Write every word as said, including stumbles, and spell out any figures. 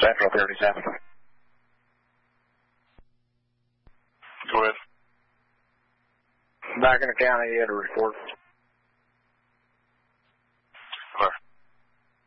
Central thirty-seven. Go ahead. Back in the county, you had a report.